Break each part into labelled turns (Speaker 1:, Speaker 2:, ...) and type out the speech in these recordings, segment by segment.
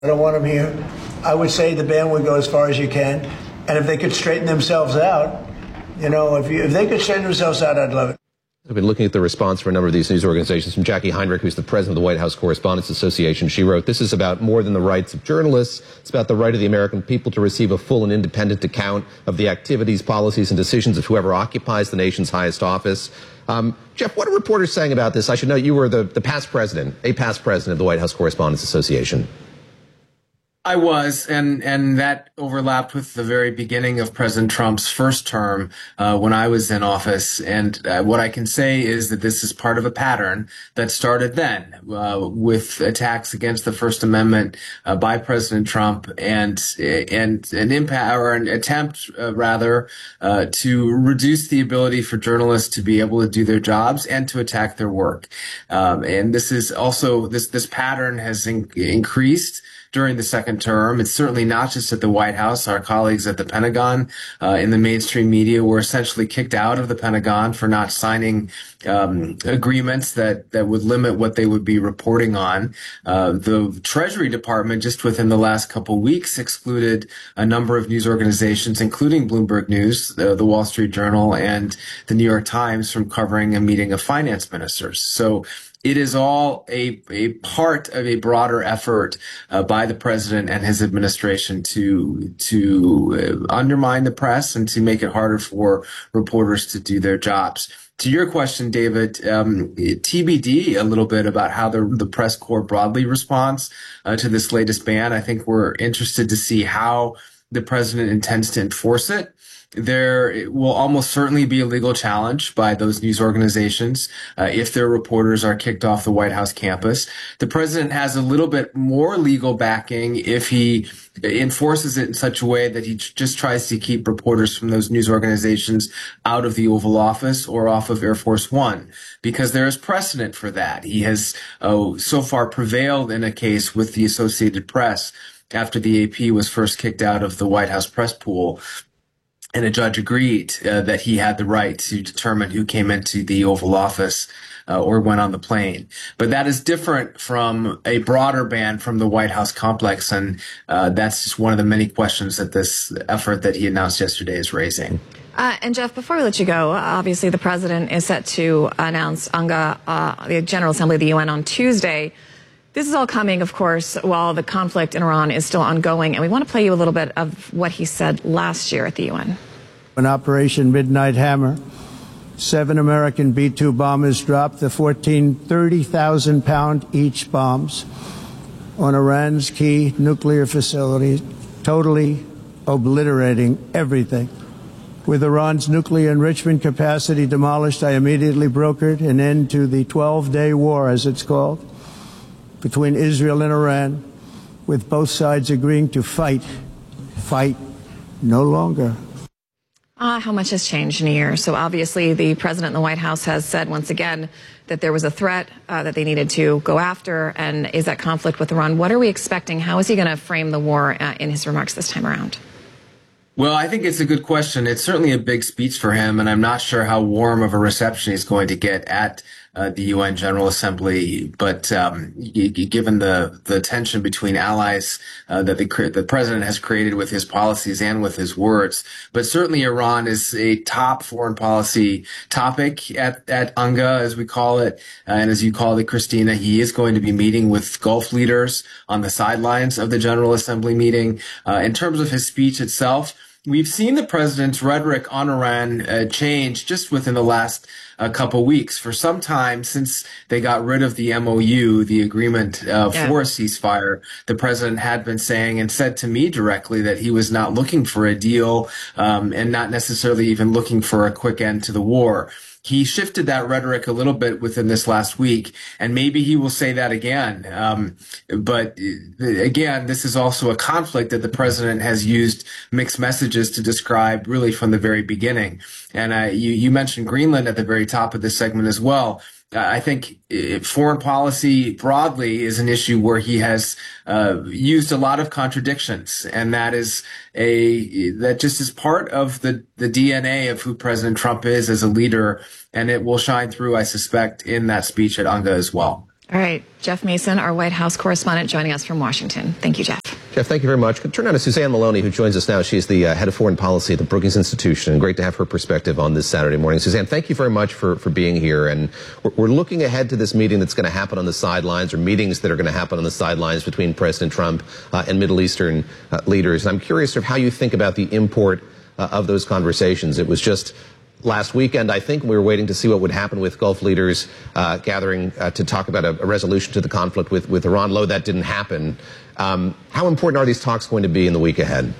Speaker 1: I don't want them here. I would say the ban would go as far as you can. And if they could straighten themselves out, if they could straighten themselves out, I'd love it.
Speaker 2: I've been looking at the response for a number of these news organizations. From Jackie Heinrich, who's the president of the White House Correspondents Association. She wrote, "This is about more than the rights of journalists. It's about the right of the American people to receive a full and independent account of the activities, policies, and decisions of whoever occupies the nation's highest office." Jeff, what are reporters saying about this? I should know you were a past president of the White House Correspondents Association.
Speaker 3: I was, and that overlapped with the very beginning of President Trump's first term when I was in office. And what I can say is that this is part of a pattern that started then with attacks against the First Amendment by President Trump and an attempt to reduce the ability for journalists to be able to do their jobs and to attack their work. And this is also this pattern has increased during the second term. It's certainly not just at the White House. Our colleagues at the Pentagon in the mainstream media were essentially kicked out of the Pentagon for not signing agreements that would limit what they would be reporting on. The Treasury Department, just within the last couple of weeks, excluded a number of news organizations, including Bloomberg News, the Wall Street Journal, and the New York Times from covering a meeting of finance ministers. So it is all a part of a broader effort by the president and his administration to undermine the press and to make it harder for reporters to do their jobs. To your question, David, TBD a little bit about how the press corps broadly responds to this latest ban. I think we're interested to see how the president intends to enforce it. There will almost certainly be a legal challenge by those news organizations if their reporters are kicked off the White House campus. The president has a little bit more legal backing if he enforces it in such a way that he just tries to keep reporters from those news organizations out of the Oval Office or off of Air Force One, because there is precedent for that. He has so far prevailed in a case with the Associated Press after the AP was first kicked out of the White House press pool. And a judge agreed that he had the right to determine who came into the Oval Office or went on the plane. But that is different from a broader ban from the White House complex. And that's just one of the many questions that this effort that he announced yesterday is raising.
Speaker 4: And Jeff, before we let you go, obviously the president is set to announce UNGA, the General Assembly of the UN, on Tuesday. This is all coming, of course, while the conflict in Iran is still ongoing. And we want to play you a little bit of what he said last year at the UN.
Speaker 1: In Operation Midnight Hammer, 7 American B-2 bombers dropped the 14 30,000-pound each bombs on Iran's key nuclear facilities, totally obliterating everything. With Iran's nuclear enrichment capacity demolished, I immediately brokered an end to the 12-day war, as it's called, between Israel and Iran, with both sides agreeing to fight no longer.
Speaker 4: How much has changed in a year? So obviously the president in the White House has said once again that there was a threat that they needed to go after, and is that conflict with Iran. What are we expecting? How is he going to frame the war in his remarks this time around?
Speaker 3: Well, I think it's a good question. It's certainly a big speech for him, and I'm not sure how warm of a reception he's going to get at the UN General Assembly. But given the tension between allies that the president has created with his policies and with his words, but certainly Iran is a top foreign policy topic at UNGA, as we call it, and as you call it, Christina. He is going to be meeting with Gulf leaders on the sidelines of the General Assembly meeting. In terms of his speech itself, we've seen the president's rhetoric on Iran change just within the last couple weeks. For some time since they got rid of the MOU, the agreement for a ceasefire, the president had been saying and said to me directly that he was not looking for a deal and not necessarily even looking for a quick end to the war. He shifted that rhetoric a little bit within this last week, and maybe he will say that again. But again, this is also a conflict that the president has used mixed messages to describe really from the very beginning. And you mentioned Greenland at the very top of this segment as well. I think foreign policy broadly is an issue where he has used a lot of contradictions, and that just is part of the DNA of who President Trump is as a leader, and it will shine through, I suspect, in that speech at UNGA as well.
Speaker 4: All right, Jeff Mason, our White House correspondent, joining us from Washington. Thank you, Jeff.
Speaker 2: Jeff, thank you very much. Turn now to Suzanne Maloney, who joins us now. She's the head of foreign policy at the Brookings Institution. Great to have her perspective on this Saturday morning. Suzanne, thank you very much for being here. And we're looking ahead to this meeting that's going to happen on the sidelines, or meetings that are going to happen on the sidelines between President Trump and Middle Eastern leaders. And I'm curious of how you think about the import of those conversations. It was just last weekend, I think, we were waiting to see what would happen with Gulf leaders gathering to talk about a resolution to the conflict with Iran. Lo, that didn't happen. How important are these talks going to be in the week ahead?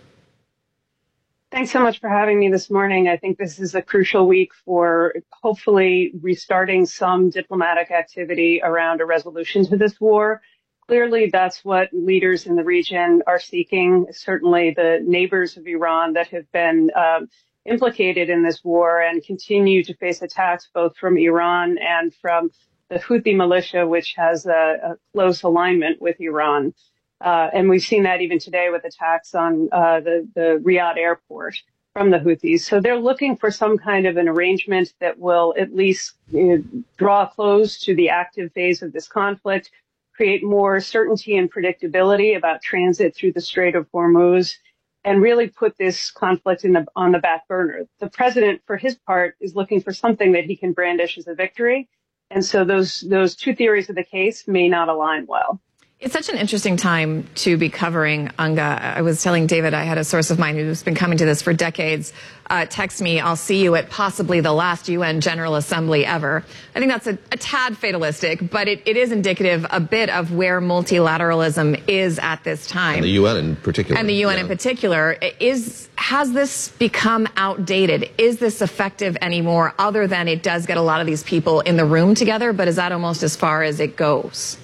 Speaker 5: Thanks so much for having me this morning. I think this is a crucial week for hopefully restarting some diplomatic activity around a resolution to this war. Clearly, that's what leaders in the region are seeking. Certainly the neighbors of Iran that have been implicated in this war and continue to face attacks both from Iran and from the Houthi militia, which has a close alignment with Iran. And we've seen that even today with attacks on the Riyadh airport from the Houthis. So they're looking for some kind of an arrangement that will at least draw close to the active phase of this conflict, create more certainty and predictability about transit through the Strait of Hormuz, and really put this conflict on the back burner. The president, for his part, is looking for something that he can brandish as a victory. And so those two theories of the case may not align well.
Speaker 4: It's such an interesting time to be covering UNGA. I was telling David, I had a source of mine who's been coming to this for decades, text me, I'll see you at possibly the last UN General Assembly ever. I think that's a tad fatalistic, but it is indicative a bit of where multilateralism is at this time.
Speaker 2: And the UN in particular.
Speaker 4: And the UN in particular. Has this become outdated? Is this effective anymore, other than it does get a lot of these people in the room together, but is that almost as far as it goes?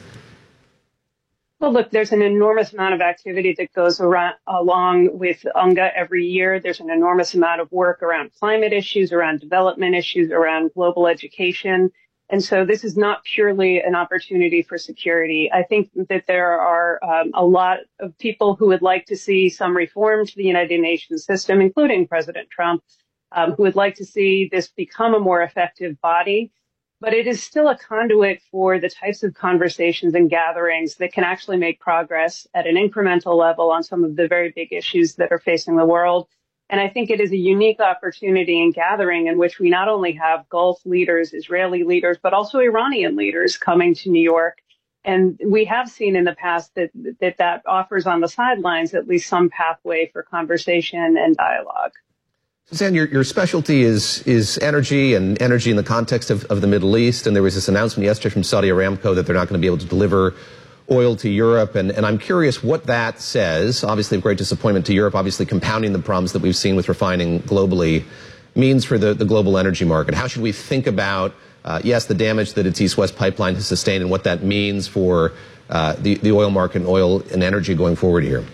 Speaker 5: Well, look, there's an enormous amount of activity that goes along with UNGA every year. There's an enormous amount of work around climate issues, around development issues, around global education. And so this is not purely an opportunity for security. I think that there are a lot of people who would like to see some reform to the United Nations system, including President Trump, who would like to see this become a more effective body. But it is still a conduit for the types of conversations and gatherings that can actually make progress at an incremental level on some of the very big issues that are facing the world. And I think it is a unique opportunity and gathering in which we not only have Gulf leaders, Israeli leaders, but also Iranian leaders coming to New York. And we have seen in the past that offers on the sidelines at least some pathway for conversation and dialogue.
Speaker 2: Suzanne, your specialty is energy, and energy in the context of the Middle East. And there was this announcement yesterday from Saudi Aramco that they're not going to be able to deliver oil to Europe. And I'm curious what that says. Obviously, of great disappointment to Europe, obviously compounding the problems that we've seen with refining globally, means for the global energy market. How should we think about, yes, the damage that its East-West pipeline has sustained and what that means for the oil market and oil and energy going forward here?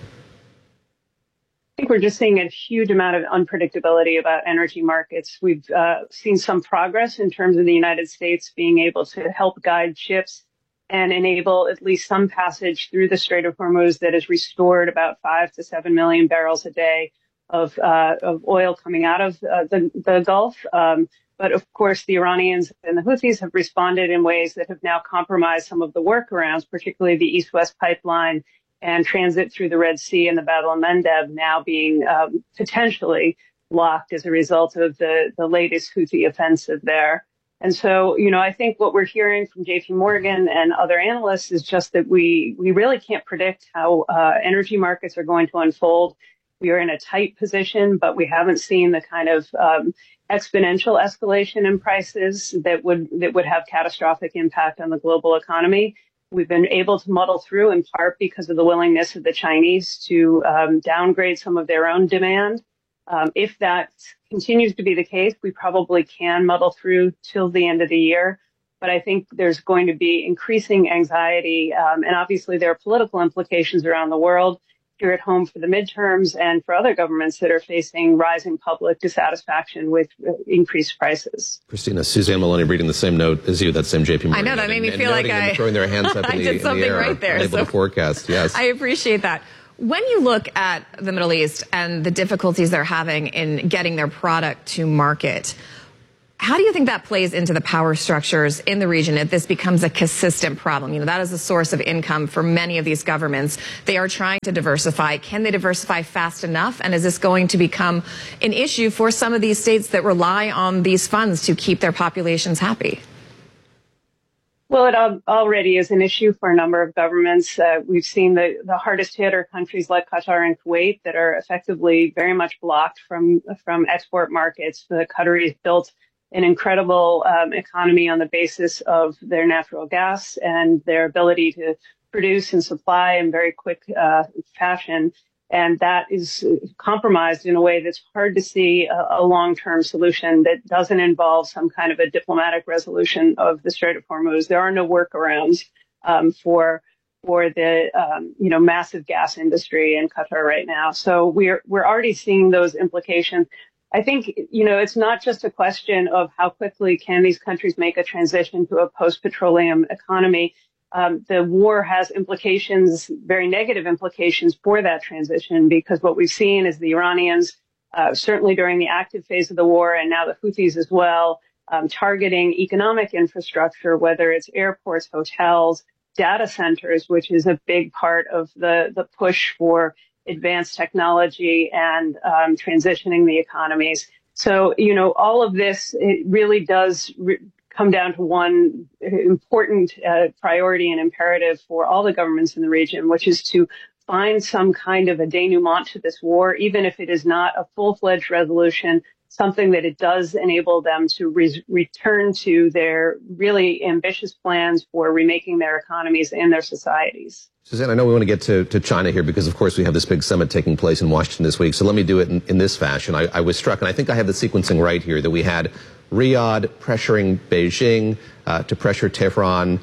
Speaker 5: I think we're just seeing a huge amount of unpredictability about energy markets. We've seen some progress in terms of the United States being able to help guide ships and enable at least some passage through the Strait of Hormuz that has restored about 5 to 7 million barrels a day of oil coming out of the Gulf. But of course, the Iranians and the Houthis have responded in ways that have now compromised some of the workarounds, particularly the East-West pipeline and transit through the Red Sea and the Bab el-Mandeb now being potentially blocked as a result of the latest Houthi offensive there. And so, I think what we're hearing from JP Morgan and other analysts is just that we really can't predict how energy markets are going to unfold. We are in a tight position, but we haven't seen the kind of exponential escalation in prices that would have catastrophic impact on the global economy. We've been able to muddle through in part because of the willingness of the Chinese to downgrade some of their own demand. If that continues to be the case, we probably can muddle through till the end of the year. But I think there's going to be increasing anxiety. And obviously there are political implications around the world, here at home for the midterms and for other governments that are facing rising public dissatisfaction with increased prices.
Speaker 2: Christina, Suzanne Maloney reading the same note as you, that same JP Morgan.
Speaker 4: I know, that made me feel like I
Speaker 2: throwing their hands up in
Speaker 4: did something
Speaker 2: the air,
Speaker 4: right there.
Speaker 2: unable to forecast, yes.
Speaker 4: I appreciate that. When you look at the Middle East and the difficulties they're having in getting their product to market, How do you think that plays into the power structures in the region if this becomes a consistent problem? You know, that is a source of income for many of these governments. They are trying to diversify. Can they diversify fast enough? And is this going to become an issue for some of these states that rely on these funds to keep their populations happy?
Speaker 5: Well, it already is an issue for a number of governments. We've seen the hardest hit are countries like Qatar and Kuwait that are effectively very much blocked from export markets. The Qataris built an incredible economy on the basis of their natural gas and their ability to produce and supply in very quick fashion. And that is compromised in a way that's hard to see a long-term solution that doesn't involve some kind of a diplomatic resolution of the Strait of Hormuz. There are no workarounds for the massive gas industry in Qatar right now. So we're already seeing those implications. I think, it's not just a question of how quickly can these countries make a transition to a post-petroleum economy. The war has implications, very negative implications for that transition, because what we've seen is the Iranians, certainly during the active phase of the war, and now the Houthis as well, targeting economic infrastructure, whether it's airports, hotels, data centers, which is a big part of the push for advanced technology and transitioning the economies. So, all of this, it really does come down to one important priority and imperative for all the governments in the region, which is to find some kind of a denouement to this war, even if it is not a full-fledged resolution, something that it does enable them to return to their really ambitious plans for remaking their economies and their societies.
Speaker 2: Suzanne, I know we want to get to China here because, of course, we have this big summit taking place in Washington this week. So let me do it in this fashion. I was struck, and I think I have the sequencing right here, that we had Riyadh pressuring Beijing to pressure Tehran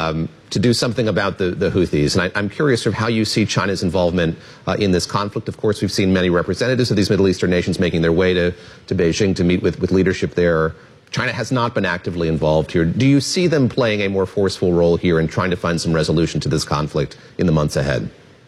Speaker 2: to do something about the Houthis. And I'm curious of how you see China's involvement in this conflict. Of course, we've seen many representatives of these Middle Eastern nations making their way to Beijing to meet with leadership there. China has not been actively involved here. Do you see them playing a more forceful role here in trying to find some resolution to this conflict in the months ahead?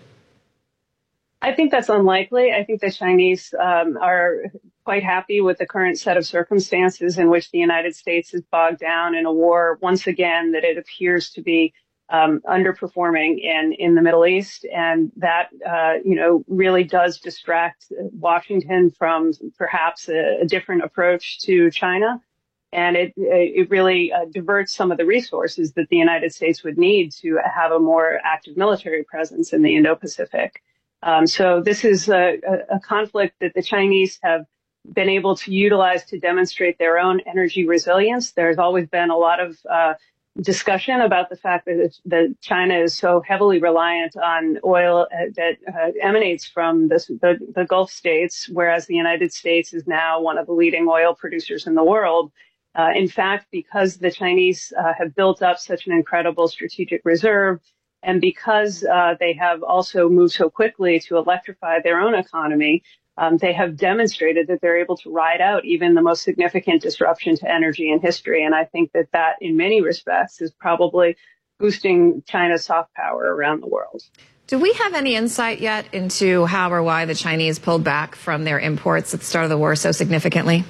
Speaker 5: I think that's unlikely. I think the Chinese are quite happy with the current set of circumstances in which the United States is bogged down in a war, once again, that it appears to be underperforming in the Middle East. And that, really does distract Washington from perhaps a different approach to China. And it really diverts some of the resources that the United States would need to have a more active military presence in the Indo-Pacific. So this is a conflict that the Chinese have been able to utilize to demonstrate their own energy resilience. There's always been a lot of discussion about the fact that China is so heavily reliant on oil that emanates from the Gulf states, whereas the United States is now one of the leading oil producers in the world. In fact, because the Chinese have built up such an incredible strategic reserve, and because they have also moved so quickly to electrify their own economy, they have demonstrated that they're able to ride out even the most significant disruption to energy in history. And I think that in many respects is probably boosting China's soft power around the world.
Speaker 4: Do we have any insight yet into how or why the Chinese pulled back from their imports at the start of the war so significantly?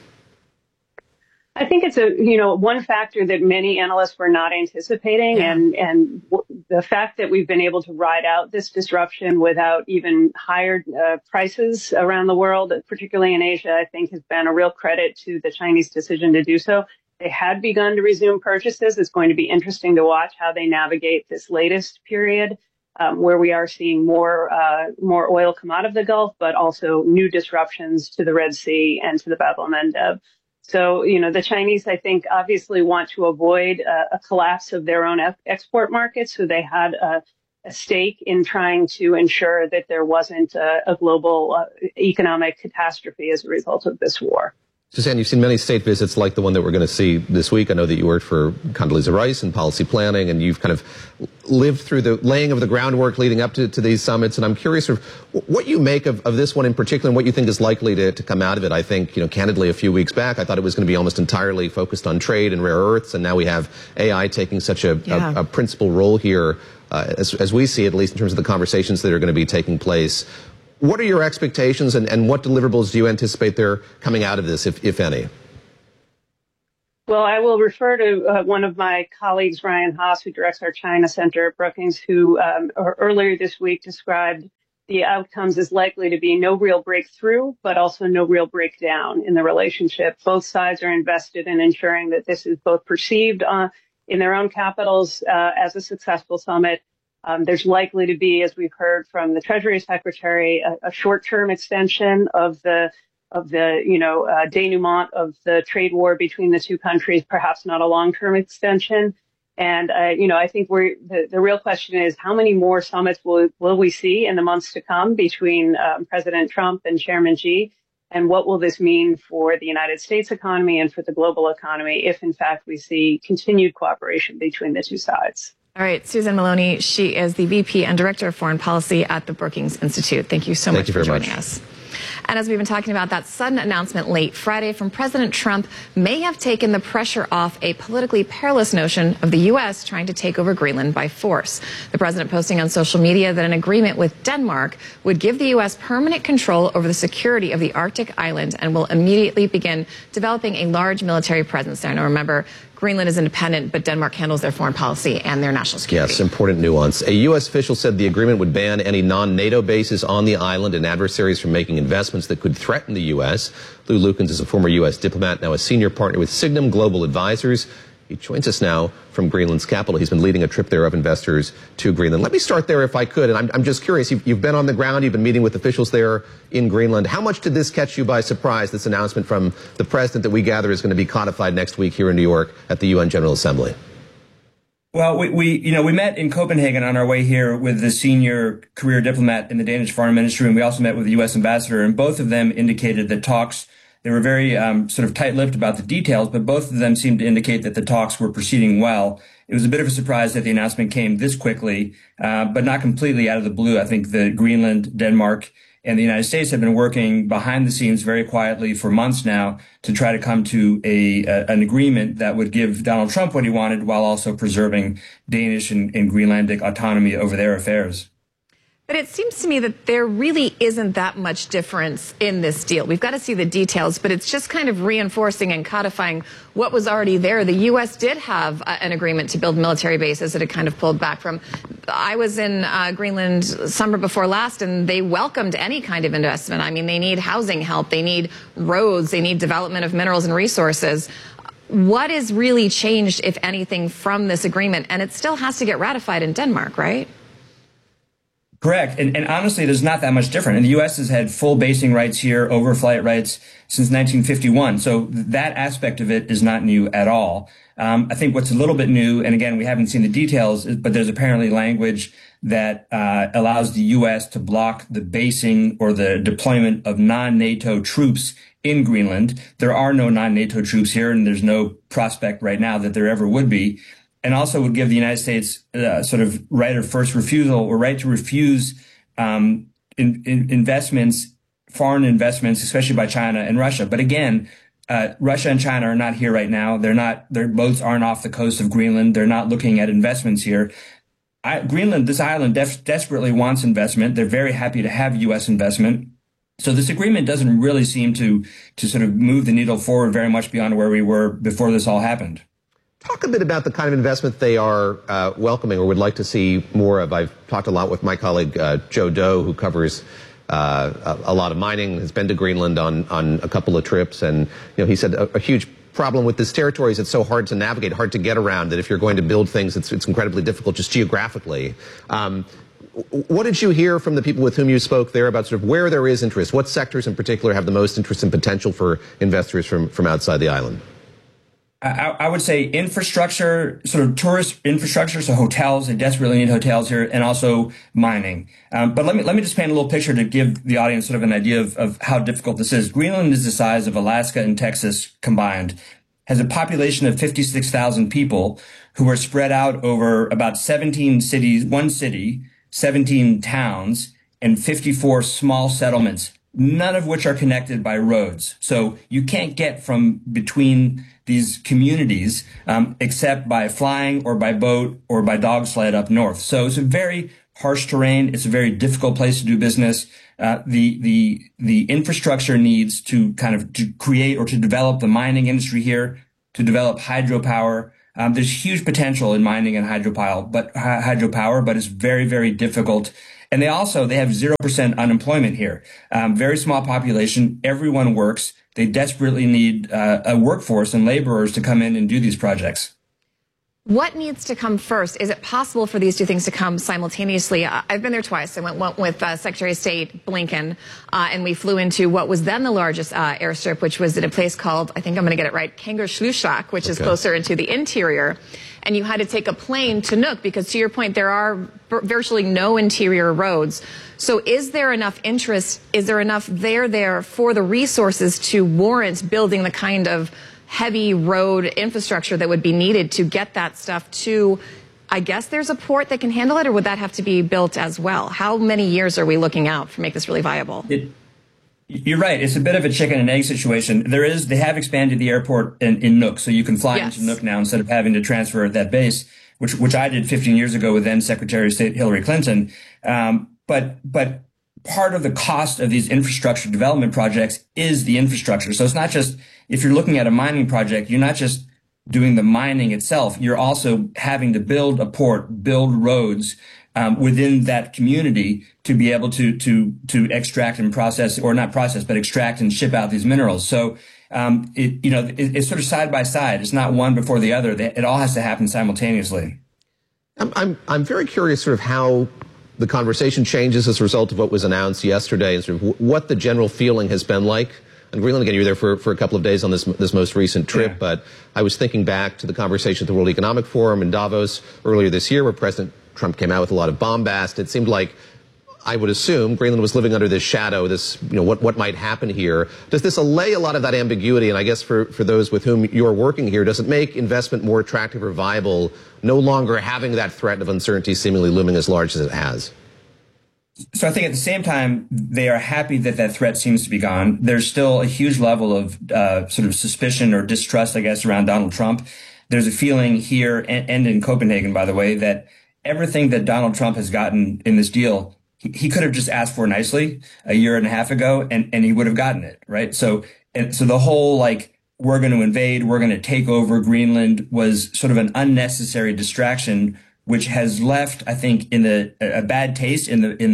Speaker 5: I think it's one factor that many analysts were not anticipating, and the fact that we've been able to ride out this disruption without even higher prices around the world, particularly in Asia, I think has been a real credit to the Chinese decision to do so. They had begun to resume purchases. It's going to be interesting to watch how they navigate this latest period, where we are seeing more oil come out of the Gulf, but also new disruptions to the Red Sea and to the Bab el-Mandeb. So, the Chinese, I think, obviously want to avoid a collapse of their own export markets. So they had a stake in trying to ensure that there wasn't a global economic catastrophe as a result of this war.
Speaker 2: Suzanne, you've seen many state visits like the one that we're going to see this week. I know that you worked for Condoleezza Rice in policy planning, and you've kind of lived through the laying of the groundwork leading up to these summits. And I'm curious of what you make of this one in particular and what you think is likely to come out of it. I think, candidly, a few weeks back, I thought it was going to be almost entirely focused on trade and rare earths. And now we have AI taking such a principal role here, as we see, at least in terms of the conversations that are going to be taking place. What are your expectations and what deliverables do you anticipate there coming out of this, if any?
Speaker 5: Well, I will refer to one of my colleagues, Ryan Haas, who directs our China Center at Brookings, who earlier this week described the outcomes as likely to be no real breakthrough, but also no real breakdown in the relationship. Both sides are invested in ensuring that this is both perceived in their own capitals as a successful summit. There's likely to be, as we've heard from the Treasury Secretary, a short-term extension of the denouement of the trade war between the two countries, perhaps not a long-term extension. And, I think the real question is how many more summits will we see in the months to come between President Trump and Chairman Xi? And what will this mean for the United States economy and for the global economy if, in fact, we see continued cooperation between the two sides?
Speaker 4: All right, Susan Maloney, she is the VP and Director of Foreign Policy at the Brookings Institute. Thank you so much for joining us. And as we've been talking about, that sudden announcement late Friday from President Trump may have taken the pressure off a politically perilous notion of the U.S. trying to take over Greenland by force. The president posting on social media that an agreement with Denmark would give the U.S. permanent control over the security of the Arctic island and will immediately begin developing a large military presence there. Now, remember, Greenland is independent, but Denmark handles their foreign policy and their national security.
Speaker 2: Yes, important nuance. A U.S. official said the agreement would ban any non-NATO bases on the island and adversaries from making investments that could threaten the U.S. Lou Lukens is a former U.S. diplomat, now a senior partner with Signum Global Advisors. He joins us now from Greenland's capital. He's been leading a trip there of investors to Greenland. Let me start there if I could. And I'm just curious, you've been on the ground, you've been meeting with officials there in Greenland. How much did this catch you by surprise, this announcement from the president that we gather is going to be codified next week here in New York at the UN General Assembly?
Speaker 6: Well, we met in Copenhagen on our way here with the senior career diplomat in the Danish Foreign Ministry, and we also met with the U.S. ambassador, and both of them indicated that talks, they were very sort of tight-lipped about the details, but both of them seemed to indicate that the talks were proceeding well. It was a bit of a surprise that the announcement came this quickly, but not completely out of the blue. I think that Greenland, Denmark, and the United States have been working behind the scenes very quietly for months now to try to come to an agreement that would give Donald Trump what he wanted while also preserving Danish and Greenlandic autonomy over their affairs.
Speaker 4: But it seems to me that there really isn't that much difference in this deal. We've got to see the details, but it's just kind of reinforcing and codifying what was already there. The U.S. did have an agreement to build military bases that it kind of pulled back from. I was in Greenland summer before last, and they welcomed any kind of investment. I mean, they need housing help, they need roads, they need development of minerals and resources. What is really changed, if anything, from this agreement? And it still has to get ratified in Denmark, right?
Speaker 6: Correct. And honestly, there's not that much different. And the U.S. has had full basing rights here, overflight rights since 1951. So that aspect of it is not new at all. I think what's a little bit new, and again, we haven't seen the details, but there's apparently language that allows the U.S. to block the basing or the deployment of non-NATO troops in Greenland. There are no non-NATO troops here, and there's no prospect right now that there ever would be. And also would give the United States sort of right of first refusal or right to refuse investments, foreign investments, especially by China and Russia. But again, Russia and China are not here right now. Their boats aren't off the coast of Greenland. They're not looking at investments here. Greenland, this island desperately wants investment. They're very happy to have U.S. investment. So this agreement doesn't really seem to sort of move the needle forward very much beyond where we were before this all happened.
Speaker 2: Talk a bit about the kind of investment they are welcoming or would like to see more of. I've talked a lot with my colleague Joe Doe, who covers a lot of mining, has been to Greenland on a couple of trips, and he said a huge problem with this territory is it's so hard to navigate, hard to get around, that if you're going to build things, it's incredibly difficult just geographically. What did you hear from the people with whom you spoke there about sort of where there is interest? What sectors in particular have the most interest and potential for investors from outside the island?
Speaker 6: I would say infrastructure, sort of tourist infrastructure, so hotels. They desperately need hotels here, and also mining. But let me just paint a little picture to give the audience sort of an idea of how difficult this is. Greenland is the size of Alaska and Texas combined, has a population of 56,000 people who are spread out over about 17 cities, one city, 17 towns, and 54 small settlements, none of which are connected by roads. So you can't get from between these communities except by flying or by boat or by dog sled up north. So it's a very harsh terrain. It's a very difficult place to do business. The infrastructure needs to kind of to create or to develop the mining industry here to develop hydropower. There's huge potential in mining and hydropower, but it's very, very difficult. And they have 0% unemployment here. Very small population. Everyone works. They desperately need a workforce and laborers to come in and do these projects.
Speaker 4: What needs to come first? Is it possible for these two things to come simultaneously? I've been there twice. I went with Secretary of State Blinken, and we flew into what was then the largest airstrip, which was at a place called, I think I'm going to get it right, Kangerlussuaq, which is closer into the interior. And you had to take a plane to Nuuk because, to your point, there are virtually no interior roads. So is there enough interest? Is there enough there for the resources to warrant building the kind of heavy road infrastructure that would be needed to get that stuff to, I guess there's a port that can handle it, or would that have to be built as well? How many years are we looking out to make this really viable?
Speaker 6: You're right. It's a bit of a chicken and egg situation. They have expanded the airport in Nuuk, so you can fly into Nuuk now instead of having to transfer at that base, which I did 15 years ago with then Secretary of State Hillary Clinton. But part of the cost of these infrastructure development projects is the infrastructure. So it's not just, if you're looking at a mining project, you're not just doing the mining itself. You're also having to build a port, build roads within that community to be able to extract and process, or not process, but extract and ship out these minerals. So it's sort of side by side. It's not one before the other. It all has to happen simultaneously.
Speaker 2: I'm very curious sort of how the conversation changes as a result of what was announced yesterday, and sort of what the general feeling has been like. And Greenland, again, you were there for a couple of days on this most recent trip, but I was thinking back to the conversation at the World Economic Forum in Davos earlier this year, where President Trump came out with a lot of bombast. It seemed like, I would assume, Greenland was living under this shadow, this, what might happen here. Does this allay a lot of that ambiguity? And I guess for those with whom you're working here, does it make investment more attractive or viable, no longer having that threat of uncertainty seemingly looming as large as it has?
Speaker 6: So I think at the same time, they are happy that that threat seems to be gone. There's still a huge level of sort of suspicion or distrust, I guess, around Donald Trump. There's a feeling here and in Copenhagen, by the way, that everything that Donald Trump has gotten in this deal, he could have just asked for nicely a year and a half ago, and he would have gotten it, right? So the whole, we're going to invade, we're going to take over Greenland was sort of an unnecessary distraction, which has left, I think, a bad taste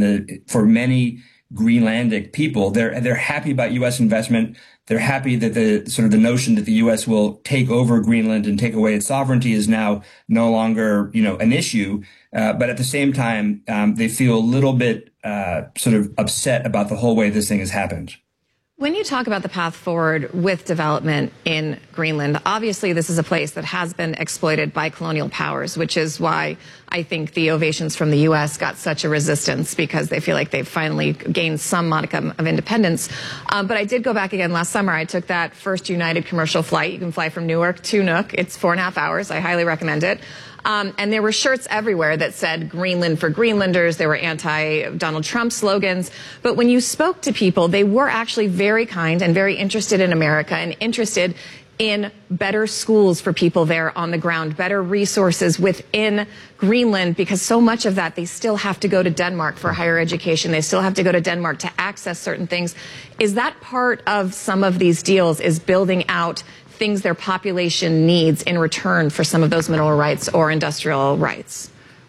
Speaker 6: for many Greenlandic people. They're happy about U.S. investment. They're happy that the notion that the U.S. will take over Greenland and take away its sovereignty is now no longer, an issue. But at the same time, they feel a little bit sort of upset about the whole way this thing has happened.
Speaker 4: When you talk about the path forward with development in Greenland, obviously this is a place that has been exploited by colonial powers, which is why I think the ovations from the U.S. got such a resistance, because they feel like they've finally gained some modicum of independence. But I did go back again last summer. I took that first United commercial flight. You can fly from Newark to Nuuk. It's 4.5 hours. I highly recommend it. And there were shirts everywhere that said Greenland for Greenlanders. There were anti-Donald Trump slogans. But when you spoke to people, they were actually very kind and very interested in America and interested in better schools for people there on the ground, better resources within Greenland, because so much of that, they still have to go to Denmark for higher education. They still have to go to Denmark to access certain things. Is that part of some of these deals, is building out things their population needs in return for some of those mineral rights or industrial rights?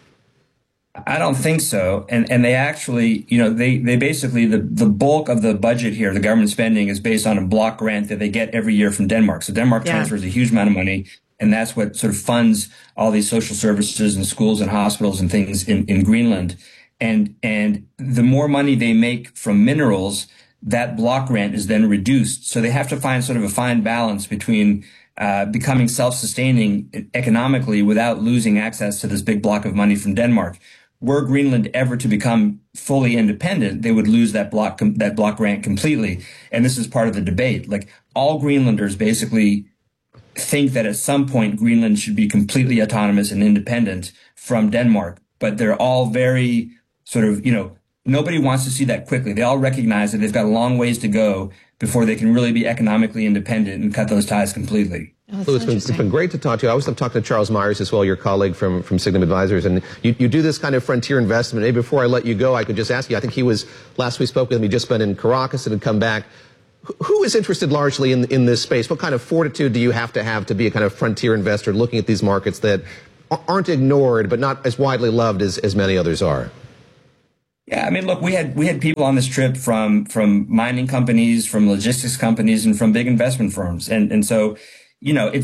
Speaker 6: I don't think so. And they actually, they basically, the bulk of the budget here, the government spending, is based on a block grant that they get every year from Denmark. So Denmark transfers a huge amount of money, and that's what sort of funds all these social services and schools and hospitals and things in Greenland. And the more money they make from minerals, that block grant is then reduced. So they have to find sort of a fine balance between becoming self-sustaining economically without losing access to this big block of money from Denmark. Were Greenland ever to become fully independent, they would lose that block grant completely. And this is part of the debate. All Greenlanders basically think that at some point Greenland should be completely autonomous and independent from Denmark. But they're all very sort of, nobody wants to see that quickly. They all recognize that they've got a long ways to go before they can really be economically independent and cut those ties completely.
Speaker 4: Oh,
Speaker 2: Lou, it's been great to talk to you. I was talking to Charles Myers as well, your colleague from Signum Advisors, and you do this kind of frontier investment. Maybe before I let you go, I could just ask you, I think last we spoke with him, he'd just been in Caracas and had come back. Who is interested largely in this space? What kind of fortitude do you have to be a kind of frontier investor looking at these markets that aren't ignored but not as widely loved as many others are?
Speaker 6: Yeah, I mean, look, we had people on this trip from mining companies, from logistics companies, and from big investment firms, and so, you know,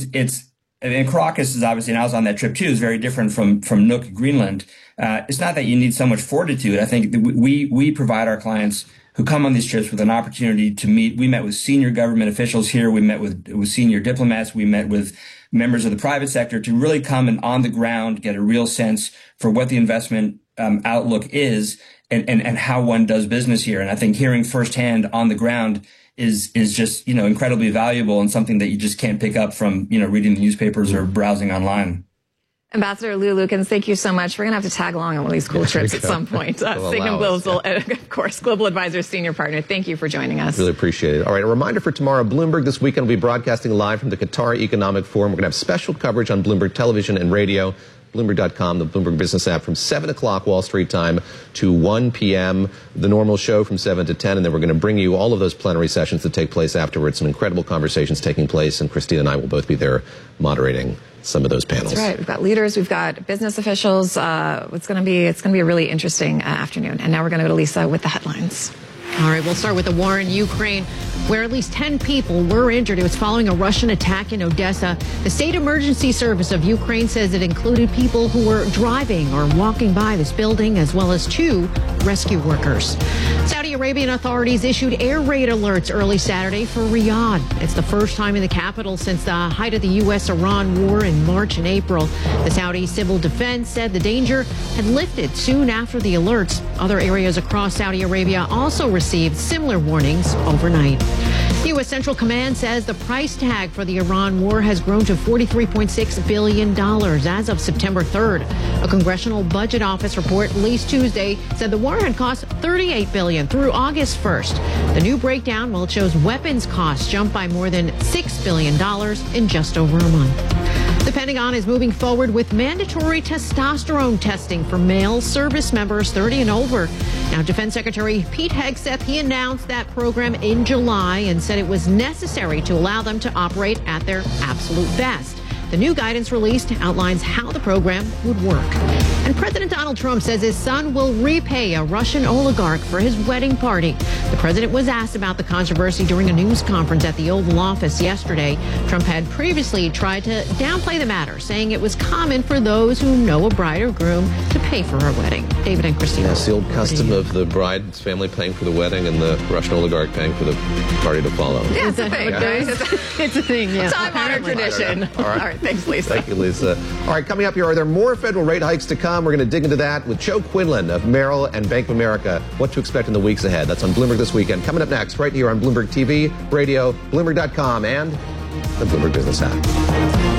Speaker 6: and Caracas is obviously, and I was on that trip too, is very different from Nuuk, Greenland. It's not that you need so much fortitude. I think that we provide our clients who come on these trips with an opportunity to meet. We met with senior government officials here. We met with senior diplomats. We met with members of the private sector to really come and on the ground get a real sense for what the investment outlook is and how one does business here. And I think hearing firsthand on the ground is just, you know, incredibly valuable and something that you just can't pick up from, you know, reading the newspapers or browsing online.
Speaker 4: Ambassador Lew Lukens, thank you so much. We're going to have to tag along on one of these cool trips at some point. Signum Global, of course, Global Advisors Senior Partner. Thank you for joining us.
Speaker 2: Really appreciate it. All right, a reminder for tomorrow, Bloomberg this weekend will be broadcasting live from the Qatar Economic Forum. We're going to have special coverage on Bloomberg Television and Radio, Bloomberg.com, the Bloomberg Business app from 7 o'clock Wall Street time to 1 p.m., the normal show from 7 to 10, and then we're going to bring you all of those plenary sessions that take place afterwards. Some incredible conversations taking place, and Christina and I will both be there moderating some of those panels.
Speaker 4: That's right. We've got leaders, we've got business officials. It's going to be a really interesting afternoon. And now we're going to go to Lisa with the headlines.
Speaker 7: All right, we'll start with the war in Ukraine, where at least 10 people were injured. It was following a Russian attack in Odessa. The State Emergency Service of Ukraine says it included people who were driving or walking by this building, as well as 2 rescue workers. Saudi Arabian authorities issued air raid alerts early Saturday for Riyadh. It's the first time in the capital since the height of the U.S.-Iran war in March and April. The Saudi Civil Defense said the danger had lifted soon after the alerts. Other areas across Saudi Arabia also received similar warnings overnight. The U.S. Central Command says the price tag for the Iran war has grown to $43.6 billion as of September 3rd. A Congressional Budget Office report released Tuesday said the war had cost $38 billion through August 1st. The new breakdown, well, it shows weapons costs jumped by more than $6 billion in just over a month. The Pentagon is moving forward with mandatory testosterone testing for male service members 30 and over. Now, Defense Secretary Pete Hegseth, he announced that program in July and said it was necessary to allow them to operate at their absolute best. The new guidance released outlines how the program would work. And President Donald Trump says his son will repay a Russian oligarch for his wedding party. The president was asked about the controversy during a news conference at the Oval Office yesterday. Trump had previously tried to downplay the matter, saying it was common for those who know a bride or groom to pay for a wedding. David and Christina.
Speaker 2: That's the old custom of the bride's family paying for the wedding and the Russian oligarch paying for the party to follow.
Speaker 4: Yeah, it's a thing.
Speaker 7: It's a thing, yeah.
Speaker 4: Time-honored tradition. All right, thanks, Lisa.
Speaker 2: Thank you, Lisa. All right, coming up here, are there more federal rate hikes to come? We're going to dig into that with Joe Quinlan of Merrill and Bank of America. What to expect in the weeks ahead. That's on Bloomberg This Weekend. Coming up next, right here on Bloomberg TV, Radio, Bloomberg.com, and the Bloomberg Business app.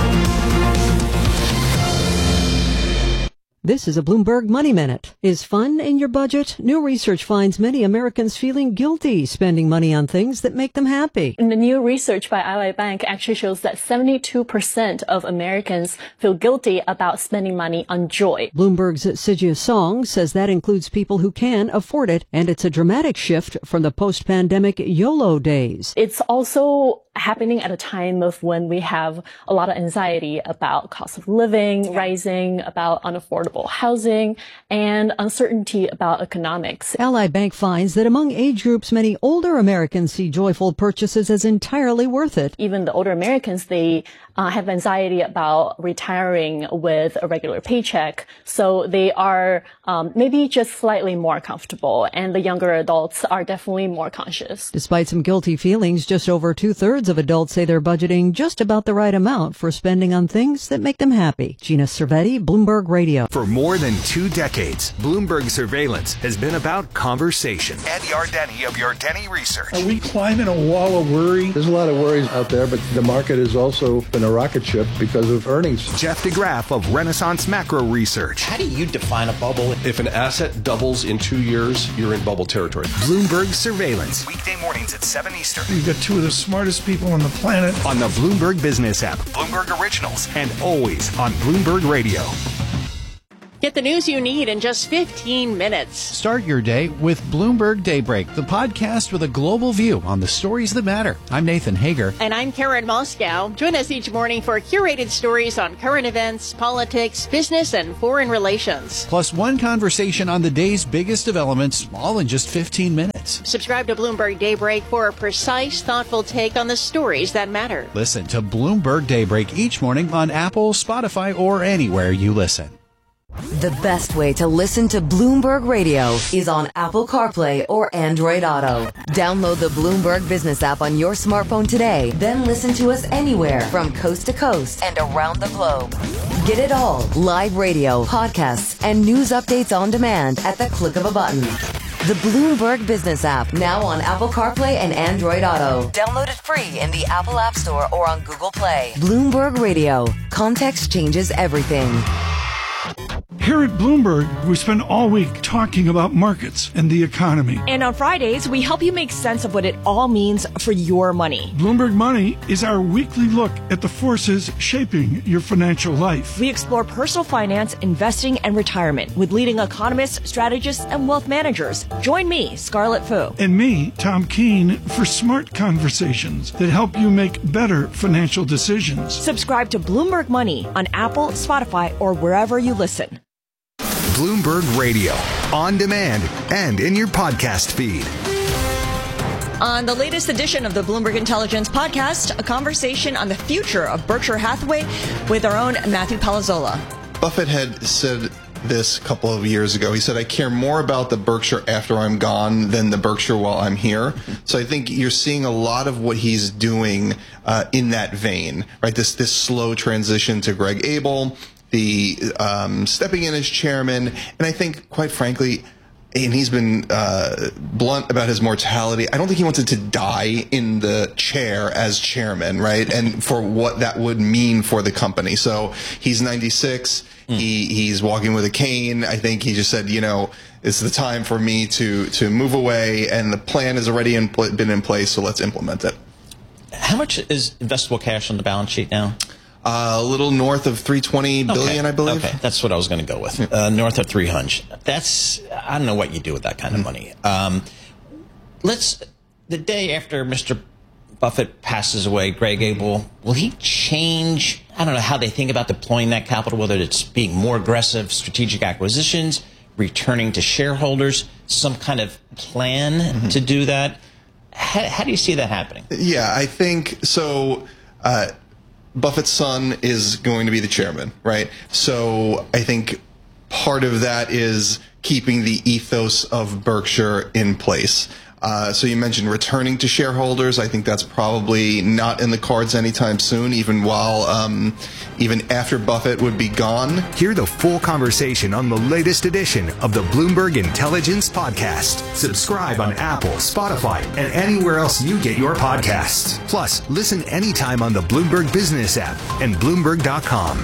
Speaker 8: This is a Bloomberg Money Minute. Is fun in your budget? New research finds many Americans feeling guilty spending money on things that make them happy.
Speaker 9: And the new research by Ally Bank actually shows that 72% of Americans feel guilty about spending money on joy.
Speaker 8: Bloomberg's Sijia Song says that includes people who can afford it, and it's a dramatic shift from the post-pandemic YOLO days.
Speaker 9: It's also happening at a time of when we have a lot of anxiety about cost of living rising, about unaffordable housing, and uncertainty about economics.
Speaker 8: Ally Bank finds that among age groups, many older Americans see joyful purchases as entirely worth it.
Speaker 9: Even the older Americans, they have anxiety about retiring with a regular paycheck, so they are maybe just slightly more comfortable, and the younger adults are definitely more conscious.
Speaker 8: Despite some guilty feelings, just over 2/3 of adults say they're budgeting just about the right amount for spending on things that make them happy. Gina Cervetti, Bloomberg Radio.
Speaker 10: For more than 2 decades, Bloomberg Surveillance has been about conversation. Ed Yardeni of Yardeni Research.
Speaker 11: Are we climbing a wall of worry? There's a lot of worries out there, but the market has also been a rocket ship because of earnings.
Speaker 10: Jeff DeGraff of Renaissance Macro Research.
Speaker 12: How do you define a bubble?
Speaker 13: If an asset doubles in 2 years, you're in bubble territory.
Speaker 10: Bloomberg Surveillance. Weekday mornings at 7 Eastern.
Speaker 11: You've got 2 of the smartest people on the planet.
Speaker 10: On the Bloomberg Business app, Bloomberg Originals, and always on Bloomberg Radio.
Speaker 12: Get the news you need in just 15 minutes.
Speaker 14: Start your day with Bloomberg Daybreak, the podcast with a global view on the stories that matter. I'm Nathan Hager.
Speaker 12: And I'm Karen Moscow. Join us each morning for curated stories on current events, politics, business, and foreign relations.
Speaker 14: Plus one conversation on the day's biggest developments, all in just 15 minutes.
Speaker 12: Subscribe to Bloomberg Daybreak for a precise, thoughtful take on the stories that matter.
Speaker 14: Listen to Bloomberg Daybreak each morning on Apple, Spotify, or anywhere you listen.
Speaker 15: The best way to listen to Bloomberg Radio is on Apple CarPlay or Android Auto. Download the Bloomberg Business app on your smartphone today, then listen to us anywhere from coast to coast and around the globe. Get it all, live radio, podcasts, and news updates on demand at the click of a button. The Bloomberg Business app, now on Apple CarPlay and Android Auto. Download it free in the Apple App Store or on Google Play. Bloomberg Radio. Context changes everything.
Speaker 16: Here at Bloomberg, we spend all week talking about markets and the economy.
Speaker 17: And on Fridays, we help you make sense of what it all means for your money.
Speaker 16: Bloomberg Money is our weekly look at the forces shaping your financial life.
Speaker 17: We explore personal finance, investing, and retirement with leading economists, strategists, and wealth managers. Join me, Scarlett Fu.
Speaker 16: And me, Tom Keene, for smart conversations that help you make better financial decisions.
Speaker 17: Subscribe to Bloomberg Money on Apple, Spotify, or wherever you listen.
Speaker 10: Bloomberg Radio, on demand and in your podcast feed.
Speaker 18: On the latest edition of the Bloomberg Intelligence Podcast, a conversation on the future of Berkshire Hathaway with our own Matthew Palazzola.
Speaker 19: Buffett had said this a couple of years ago. He said, I care more about the Berkshire after I'm gone than the Berkshire while I'm here. So I think you're seeing a lot of what he's doing in that vein, right? This slow transition to Greg Abel, the stepping in as chairman, and I think, quite frankly, and he's been blunt about his mortality, I don't think he wanted to die in the chair as chairman, right? And for what that would mean for the company. So he's 96. He's walking with a cane. I think he just said, it's the time for me to move away, and the plan has already been in place, so let's implement it.
Speaker 20: How much is investable cash on the balance sheet now?
Speaker 19: A little north of 320 billion, I believe.
Speaker 20: Okay, that's what I was going to go with. North of 300. I don't know what you do with that kind of money. The day after Mr. Buffett passes away, Greg Abel, will he change, I don't know, how they think about deploying that capital, whether it's being more aggressive, strategic acquisitions, returning to shareholders, some kind of plan to do that? How do you see that happening?
Speaker 19: Yeah, I think so. Buffett's son is going to be the chairman, right? So I think part of that is keeping the ethos of Berkshire in place. So you mentioned returning to shareholders. I think that's probably not in the cards anytime soon, even after Buffett would be gone.
Speaker 10: Hear the full conversation on the latest edition of the Bloomberg Intelligence Podcast. Subscribe on Apple, Spotify, and anywhere else you get your podcasts. Plus, listen anytime on the Bloomberg Business app and Bloomberg.com.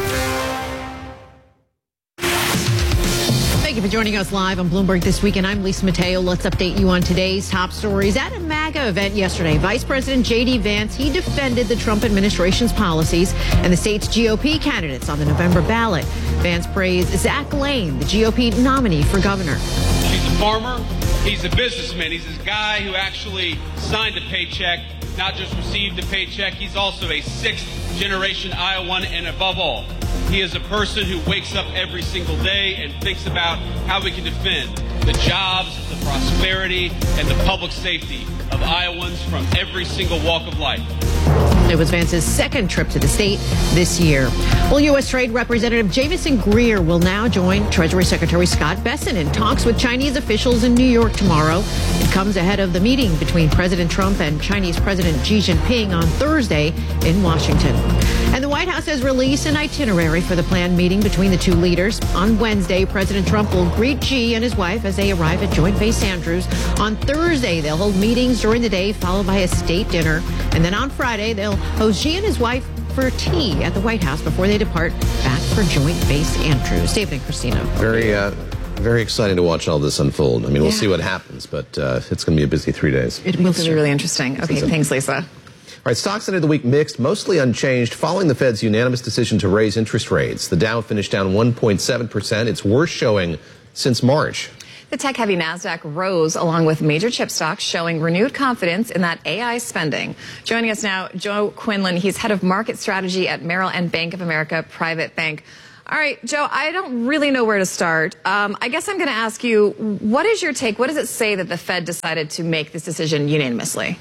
Speaker 7: Thank you for joining us live on Bloomberg This Week, and I'm Lisa Mateo. Let's update you on today's top stories. At a MAGA event yesterday, Vice President J.D. Vance, he defended the Trump administration's policies and the state's GOP candidates on the November ballot. Vance praised Zach Lane, the GOP nominee for governor.
Speaker 21: He's a farmer. He's a businessman. He's this guy who actually signed a paycheck, not just received a paycheck. He's also a sixth-generation Iowan, and above all, he is a person who wakes up every single day and thinks about how we can defend the jobs, the prosperity, and the public safety of Iowans from every single walk of life.
Speaker 7: It was Vance's second trip to the state this year. Well, U.S. Trade Representative Jamieson Greer will now join Treasury Secretary Scott Bessent in talks with Chinese officials in New York tomorrow. It comes ahead of the meeting between President Trump and Chinese President Xi Jinping on Thursday in Washington. And the White House has released an itinerary for the planned meeting between the two leaders. On Wednesday, President Trump will greet Xi and his wife as they arrive at Joint Base Andrews. On Thursday, they'll hold meetings during the day, followed by a state dinner. And then on Friday, they'll host Xi and his wife for tea at the White House before they depart back for Joint Base Andrews. David and Christina.
Speaker 2: Very exciting to watch all this unfold. I mean, we'll see what happens, but it's going to be a busy 3 days.
Speaker 4: It's going to be really interesting. Okay, thanks, Lisa.
Speaker 2: All right, stocks ended the week mixed, mostly unchanged, following the Fed's unanimous decision to raise interest rates. The Dow finished down 1.7%, its worst showing since March.
Speaker 4: The tech-heavy NASDAQ rose along with major chip stocks, showing renewed confidence in that AI spending. Joining us now, Joe Quinlan. He's head of market strategy at Merrill and Bank of America Private Bank. All right, Joe, I don't really know where to start. I guess I'm going to ask you, what is your take? What does it say that the Fed decided to make this decision unanimously?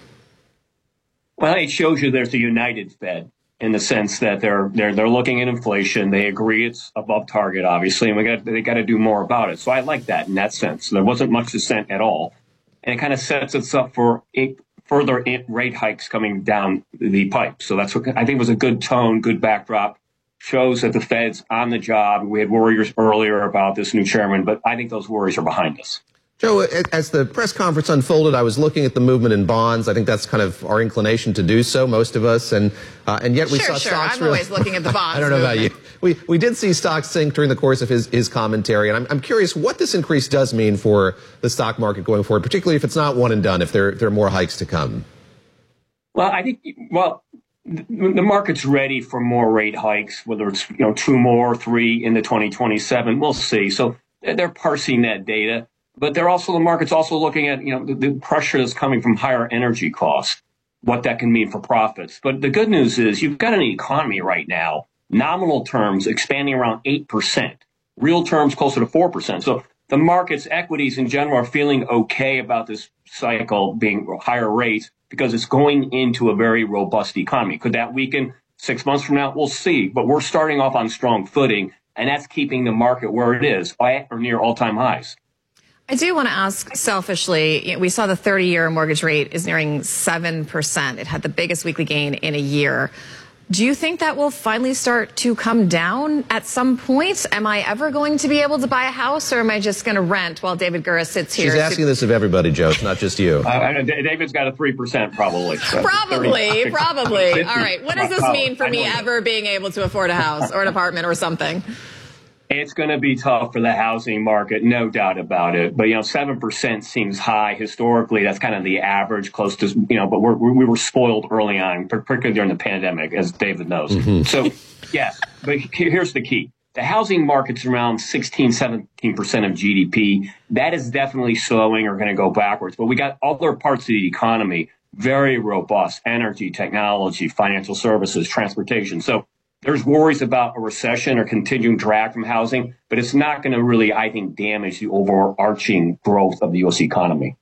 Speaker 1: Well, it shows you there's a united Fed in the sense that they're looking at inflation. They agree it's above target, obviously, and they got to do more about it. So I like that in that sense. There wasn't much dissent at all, and it kind of sets us up for further rate hikes coming down the pipe. So that's what I think was a good tone, good backdrop. Shows that the Fed's on the job. We had worries earlier about this new chairman, but I think those worries are behind us.
Speaker 2: Joe, as the press conference unfolded, I was looking at the movement in bonds. I think that's kind of our inclination to do so, most of us, and yet we saw stocks.
Speaker 4: I'm always looking at the bonds.
Speaker 2: I don't know about you. We did see stocks sink during the course of his commentary, and I'm curious what this increase does mean for the stock market going forward, particularly if it's not one and done, if there are more hikes to come.
Speaker 1: Well, I think the market's ready for more rate hikes, whether it's 2 more, 3 into 2027. We'll see. So they're parsing that data. But the market's also looking at, the pressure that's coming from higher energy costs, what that can mean for profits. But the good news is you've got an economy right now, nominal terms expanding around 8%, real terms closer to 4%. So the market's equities in general are feeling okay about this cycle being higher rates because it's going into a very robust economy. Could that weaken 6 months from now? We'll see. But we're starting off on strong footing, and that's keeping the market where it is, at or near all-time highs.
Speaker 4: I do want to ask selfishly, we saw the 30-year mortgage rate is nearing 7%. It had the biggest weekly gain in a year. Do you think that will finally start to come down at some point? Am I ever going to be able to buy a house, or am I just going to rent while David Gura sits here?
Speaker 2: She's asking this of everybody, Joe. It's not just you.
Speaker 1: David's got a 3% probably. So
Speaker 4: probably. All right. What does this mean for me ever being able to afford a house or an apartment or something?
Speaker 1: It's going to be tough for the housing market, no doubt about it. But, 7% seems high. Historically, that's kind of the average, close to, but we were spoiled early on, particularly during the pandemic, as David knows. Mm-hmm. So, yes, but here's the key. The housing market's around 16, 17% of GDP. That is definitely slowing or going to go backwards. But we got other parts of the economy, very robust: energy, technology, financial services, transportation. So there's worries about a recession or continuing drag from housing, but it's not going to really, I think, damage the overarching growth of the U.S. economy.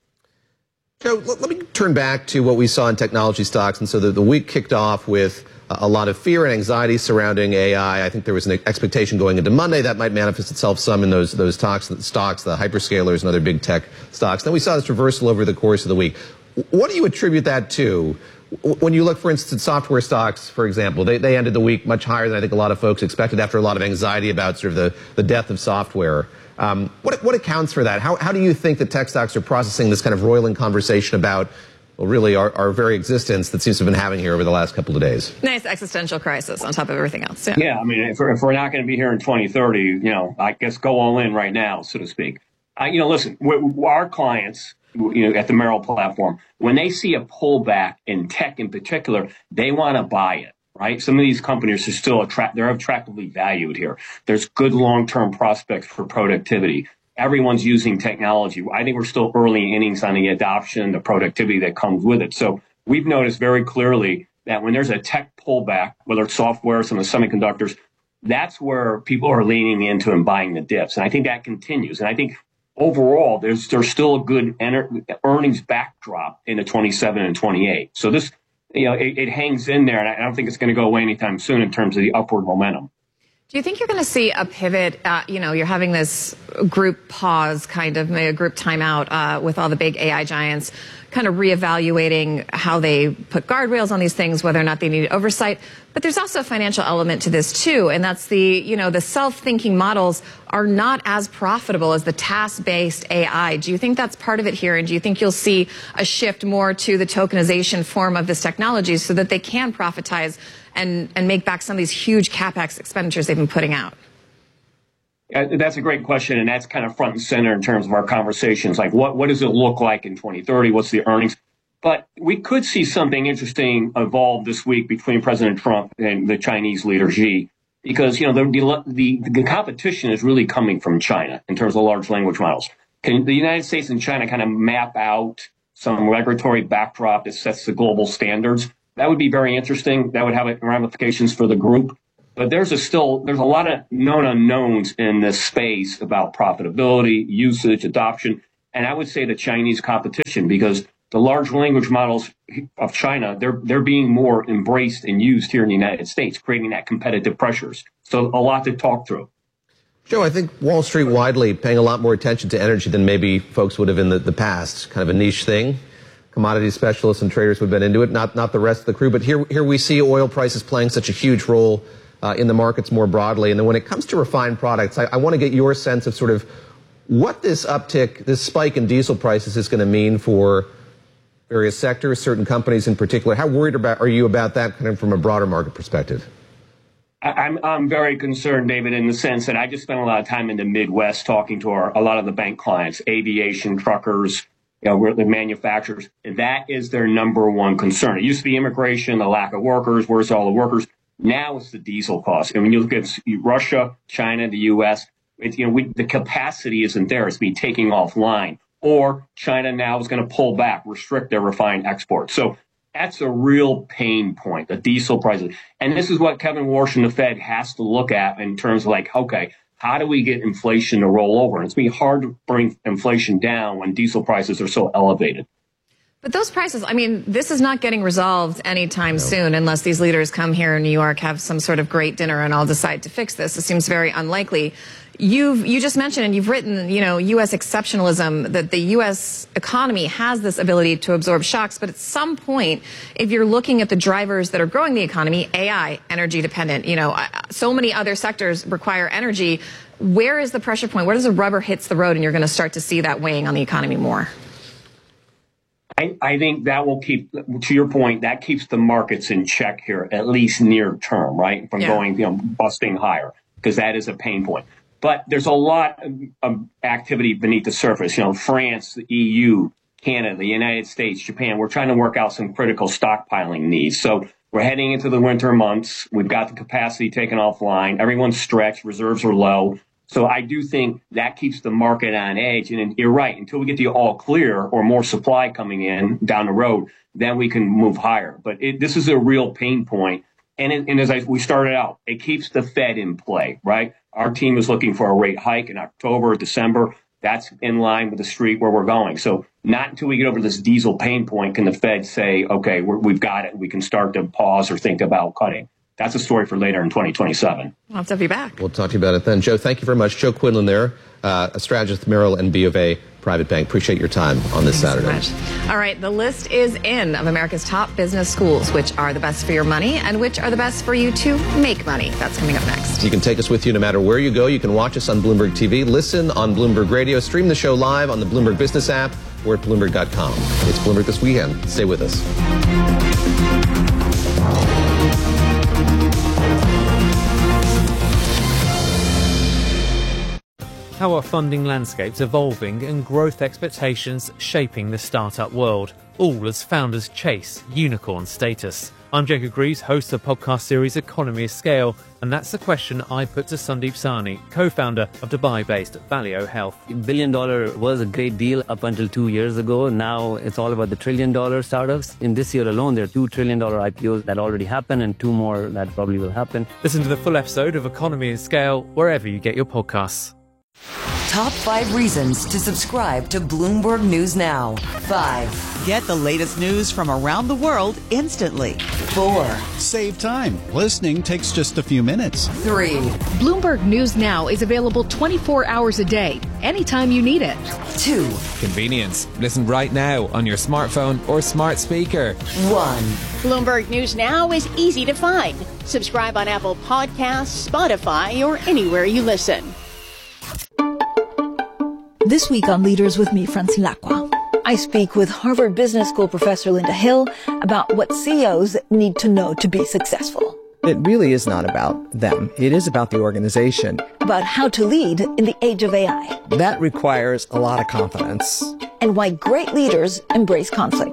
Speaker 2: Joe, let me turn back to what we saw in technology stocks. And so the week kicked off with a lot of fear and anxiety surrounding AI. I think there was an expectation going into Monday that might manifest itself some in those stocks, the hyperscalers and other big tech stocks. Then we saw this reversal over the course of the week. What do you attribute that to? When you look, for instance, software stocks, for example, they ended the week much higher than I think a lot of folks expected after a lot of anxiety about sort of the death of software. What accounts for that? How do you think that tech stocks are processing this kind of roiling conversation about, well, really our very existence that seems to have been having here over the last couple of days?
Speaker 4: Nice existential crisis on top of everything else.
Speaker 1: Yeah, I mean, if we're not going to be here in 2030, I guess go all in right now, so to speak. Listen, our clients, at the Merrill platform, when they see a pullback in tech in particular, they want to buy it, right? Some of these companies are still they're attractively valued here. There's good long-term prospects for productivity. Everyone's using technology. I think we're still early innings on the adoption, the productivity that comes with it. So we've noticed very clearly that when there's a tech pullback, whether it's software, some of the semiconductors, that's where people are leaning into and buying the dips. And I think that continues. And I think overall, there's still a good earnings backdrop into 27 and 28. So this, it hangs in there, and I don't think it's going to go away anytime soon in terms of the upward momentum.
Speaker 4: Do you think you're going to see a pivot? You're having this group pause, kind of a group timeout with all the big AI giants, kind of reevaluating how they put guardrails on these things, whether or not they need oversight. But there's also a financial element to this too, and that's the self-thinking models are not as profitable as the task-based AI. Do you think that's part of it here? And do you think you'll see a shift more to the tokenization form of this technology so that they can profitize and make back some of these huge CapEx expenditures they've been putting out?
Speaker 1: That's a great question, and that's kind of front and center in terms of our conversations. Like, what does it look like in 2030? What's the earnings? But we could see something interesting evolve this week between President Trump and the Chinese leader Xi, because, the competition is really coming from China in terms of large language models. Can the United States and China kind of map out some regulatory backdrop that sets the global standards? That would be very interesting. That would have ramifications for the group. But there's a lot of known unknowns in this space about profitability, usage, adoption, and I would say the Chinese competition, because the large language models of China, they're being more embraced and used here in the United States, creating that competitive pressures. So a lot to talk through.
Speaker 2: Joe, I think Wall Street widely paying a lot more attention to energy than maybe folks would have in the past. Kind of a niche thing. Commodity specialists and traders would have been into it, not the rest of the crew. But here we see oil prices playing such a huge role in the markets more broadly. And then when it comes to refined products, I want to get your sense of sort of what this uptick, this spike in diesel prices is going to mean for various sectors, certain companies in particular. How worried are you about that kind of from a broader market perspective?
Speaker 1: I'm very concerned, David, in the sense that I just spent a lot of time in the Midwest talking to a lot of the bank clients, aviation, truckers, the manufacturers. That is their number one concern. It used to be immigration, the lack of workers. Where's all the workers? Now it's the diesel cost. And when you look at Russia, China, the U.S., the capacity isn't there. It's being taken offline. Or China now is going to pull back, restrict their refined exports. So that's a real pain point, the diesel prices. And this is what Kevin Warsh and the Fed has to look at in terms of okay, how do we get inflation to roll over? And it's going to be hard to bring inflation down when diesel prices are so elevated.
Speaker 4: But those prices, this is not getting resolved anytime soon unless these leaders come here in New York, have some sort of great dinner, and all decide to fix this. It seems very unlikely. You just mentioned, and you've written, U.S. exceptionalism, that the U.S. economy has this ability to absorb shocks. But at some point, if you're looking at the drivers that are growing the economy, AI, energy dependent, so many other sectors require energy. Where is the pressure point? Where does the rubber hits the road and you're going to start to see that weighing on the economy more?
Speaker 1: I think that will keep, to your point, that keeps the markets in check here, at least near term, right? From going, busting higher, because that is a pain point. But there's a lot of activity beneath the surface. France, the EU, Canada, the United States, Japan. We're trying to work out some critical stockpiling needs. So we're heading into the winter months. We've got the capacity taken offline. Everyone's stretched. Reserves are low. So I do think that keeps the market on edge. And you're right. Until we get the all clear or more supply coming in down the road, then we can move higher. But this is a real pain point. And as we started out, it keeps the Fed in play, right? Our team is looking for a rate hike in October, December. That's in line with the street where we're going. So not until we get over this diesel pain point can the Fed say, okay, we've got it. We can start to pause or think about cutting. That's a story for later in 2027.
Speaker 4: I'll have to be back.
Speaker 2: We'll talk to you about it then. Joe, thank you very much. Joe Quinlan there, a strategist at Merrill and B of A Private Bank. Appreciate your time on this Saturday.
Speaker 4: Thank you so much. All right, the list is in of America's top business schools, which are the best for your money and which are the best for you to make money. That's coming up next.
Speaker 2: You can take us with you no matter where you go. You can watch us on Bloomberg TV, listen on Bloomberg Radio, stream the show live on the Bloomberg Business app or at Bloomberg.com. It's Bloomberg This Weekend. Stay with us.
Speaker 3: How are funding landscapes evolving and growth expectations shaping the startup world, all as founders chase unicorn status? I'm Jacob Greaves, host of the podcast series Economy of Scale, and that's the question I put to Sandeep Sahni, co-founder of Dubai-based Valeo Health.
Speaker 22: $1 billion was a great deal up until 2 years ago. Now it's all about the $1 trillion startups. In this year alone, there are $2 trillion IPOs that already happened and 2 more that probably will happen.
Speaker 3: Listen to the full episode of Economy of Scale wherever you get your podcasts.
Speaker 15: Top 5 reasons to subscribe to Bloomberg News Now. 5.
Speaker 23: Get the latest news from around the world instantly.
Speaker 15: 4.
Speaker 14: Save time. Listening takes just a few minutes.
Speaker 15: 3.
Speaker 7: Bloomberg News Now is available 24 hours a day, anytime you need it.
Speaker 15: 2.
Speaker 24: Convenience. Listen right now on your smartphone or smart speaker.
Speaker 15: 1.
Speaker 12: Bloomberg News Now is easy to find. Subscribe on Apple Podcasts, Spotify, or anywhere you listen.
Speaker 25: This week on Leaders with me, Francine Lacqua, I speak with Harvard Business School professor Linda Hill about what CEOs need to know to be successful.
Speaker 26: It really is not about them. It is about the organization.
Speaker 25: About how to lead in the age of AI.
Speaker 26: That requires a lot of confidence.
Speaker 25: And why great leaders embrace conflict.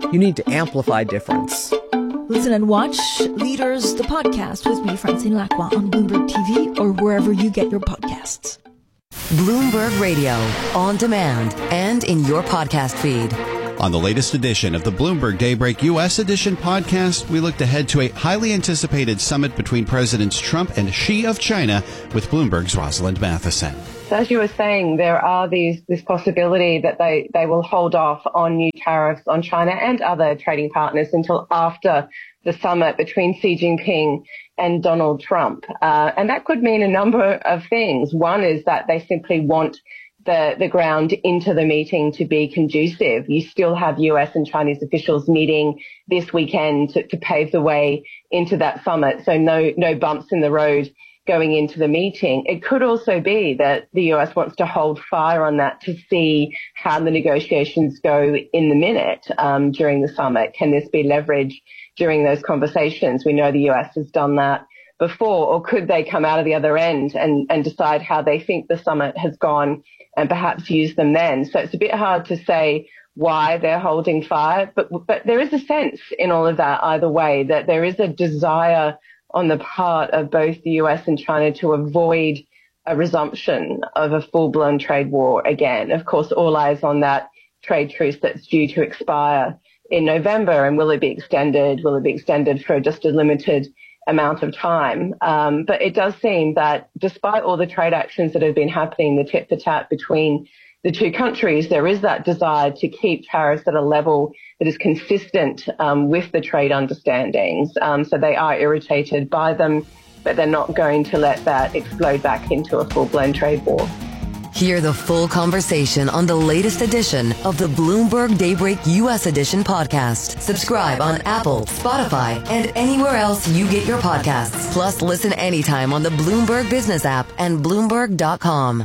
Speaker 26: You need to amplify difference.
Speaker 25: Listen and watch Leaders, the podcast with me, Francine Lacqua, on Bloomberg TV or wherever you get your podcasts.
Speaker 15: Bloomberg Radio, on demand and in your podcast feed.
Speaker 14: On the latest edition of the Bloomberg Daybreak U.S. Edition podcast, we looked ahead to a highly anticipated summit between Presidents Trump and Xi of China with Bloomberg's Rosalind Matheson.
Speaker 5: So as you were saying, there are this possibility that they will hold off on new tariffs on China and other trading partners until after the summit between Xi Jinping and Donald Trump. And that could mean a number of things. One is that they simply want the ground into the meeting to be conducive. You still have US and Chinese officials meeting this weekend to pave the way into that summit. So no bumps in the road going into the meeting. It could also be that the US wants to hold fire on that to see how the negotiations go in the minute during the summit. Can this be leveraged during those conversations? We know the US has done that before. Or could they come out of the other end and decide how they think the summit has gone and perhaps use them then? So it's a bit hard to say why they're holding fire, but there is a sense in all of that either way that there is a desire on the part of both the US and China to avoid a resumption of a full-blown trade war again. Of course, all eyes on that trade truce that's due to expire in November. And will it be extended? Will it be extended for just a limited amount of time? But it does seem that despite all the trade actions that have been happening, the tit for tat between the two countries, there is that desire to keep tariffs at a level that is consistent with the trade understandings. So they are irritated by them, but they're not going to let that explode back into a full-blown trade war.
Speaker 15: Hear the full conversation on the latest edition of the Bloomberg Daybreak U.S. Edition podcast. Subscribe on Apple, Spotify, and anywhere else you get your podcasts. Plus, listen anytime on the Bloomberg Business app and Bloomberg.com.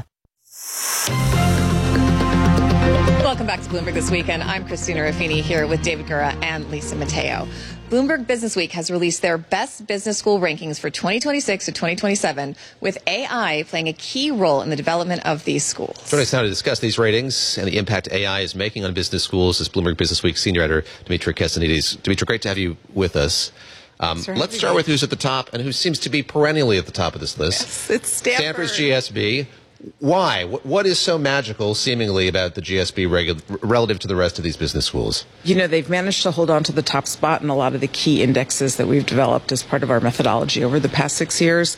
Speaker 4: Welcome back to Bloomberg This Weekend. I'm Christina Ruffini here with David Gura and Lisa Mateo. Bloomberg Business Week has released their best business school rankings for 2026 to 2027, with AI playing a key role in the development of these schools.
Speaker 2: Joining us now to discuss these ratings and the impact AI is making on business schools is Bloomberg Business Week senior editor Dimitra Kasanides. Dimitra, great to have you with us. Let's start with who's at the top and who seems to be perennially at the top of this list.
Speaker 5: Yes, it's Stanford.
Speaker 2: Stanford's GSB. Why? What is so magical, seemingly, about the GSB relative to the rest of these business schools?
Speaker 6: You know, they've managed to hold on to the top spot in a lot of the key indexes that we've developed as part of our methodology over the past 6 years.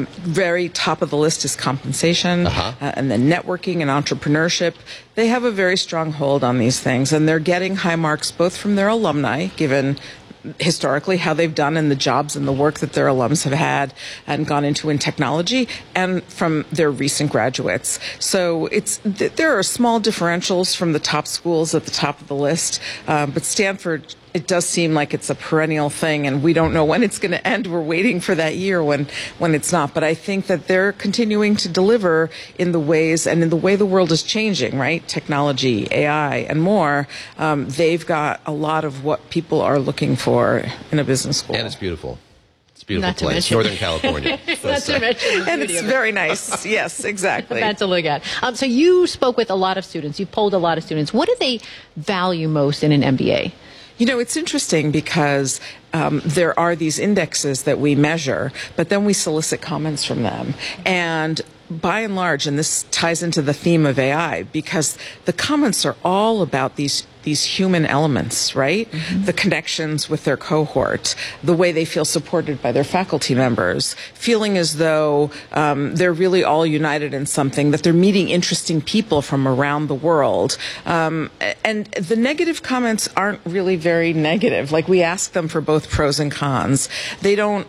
Speaker 6: Very top of the list is compensation, and then networking and entrepreneurship. They have a very strong hold on these things, and they're getting high marks both from their alumni, given historically how they've done in the jobs and the work that their alums have had and gone into in technology, and from their recent graduates. So there are small differentials from the top schools at the top of the list, but Stanford, it does seem like it's a perennial thing, and we don't know when it's going to end. We're waiting for that year when it's not. But I think that they're continuing to deliver in the ways and in the way the world is changing, right? Technology, AI, and more. They've got a lot of what people are looking for in a business school.
Speaker 2: And it's beautiful. It's a beautiful place, Northern California.
Speaker 12: Not to mention
Speaker 6: and it's very nice. Yes, exactly.
Speaker 12: Fun to look at. So you spoke with a lot of students. You've polled a lot of students. What do they value most in an MBA?
Speaker 6: You know, it's interesting because there are these indexes that we measure, but then we solicit comments from them. And by and large, and this ties into the theme of AI, because the comments are all about these human elements, right? Mm-hmm. The connections with their cohort, the way they feel supported by their faculty members, feeling as though they're really all united in something, that they're meeting interesting people from around the world. And the negative comments aren't really very negative. Like, we ask them for both pros and cons. They don't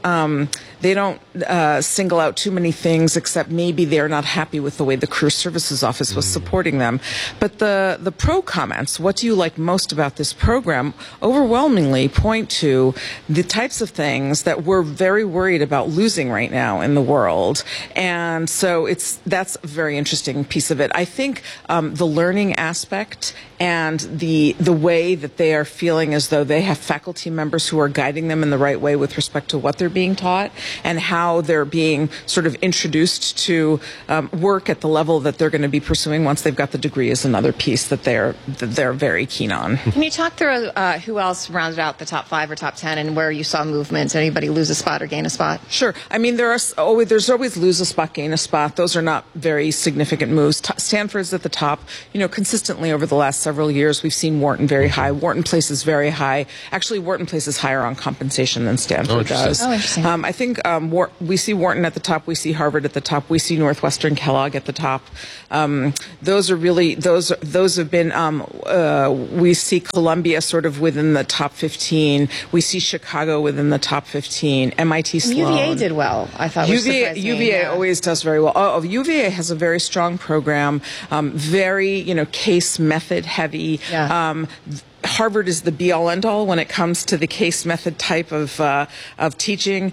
Speaker 6: single out too many things, except maybe they're not happy with the way the Career Services Office was supporting them. But the pro comments, what do you like most about this program, overwhelmingly point to the types of things that we're very worried about losing right now in the world. And so that's a very interesting piece of it. I think the learning aspect and the way that they are feeling as though they have faculty members who are guiding them in the right way with respect to what they're being taught and how they're being sort of introduced to work at the level that they're going to be pursuing once they've got the degree is another piece that they're very keen on.
Speaker 4: Can you talk through who else rounded out the top 5 or top 10 and where you saw movements? Anybody lose a spot or gain a spot?
Speaker 6: Sure. I mean, there's always lose a spot, gain a spot. Those are not very significant moves. Stanford's at the top. Consistently over the last several years, we've seen Wharton very high. Wharton places very high. Actually, Wharton places higher on compensation than Stanford does.
Speaker 4: Oh, interesting.
Speaker 6: I think we see Wharton at the top. We see Harvard at the top. We see Northwestern Kellogg at the top. Those are really those have been. We see Columbia sort of within the top 15. We see Chicago within the top 15. MIT Sloan.
Speaker 4: UVA did well. I thought
Speaker 6: UVA always does very well. UVA has a very strong program. Very case method heavy. Yeah. Harvard is the be-all, end-all when it comes to the case method type of teaching.